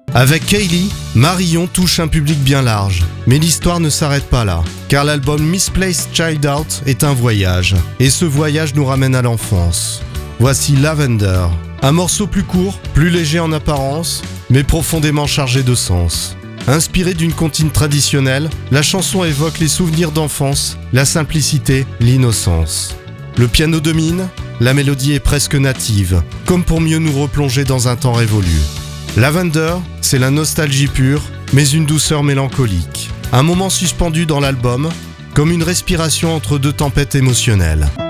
Avec Kaylee, Marion touche un public bien large. Mais l'histoire ne s'arrête pas là, car l'album Misplaced Child Out est un voyage. Et ce voyage nous ramène à l'enfance. Voici Lavender, un morceau plus court, plus léger en apparence, mais profondément chargé de sens. Inspirée d'une comptine traditionnelle, la chanson évoque les souvenirs d'enfance, la simplicité, l'innocence. Le piano domine, la mélodie est presque native, comme pour mieux nous replonger dans un temps révolu. Lavender, c'est la nostalgie pure, mais une douceur mélancolique. Un moment suspendu dans l'album, comme une respiration entre deux tempêtes émotionnelles.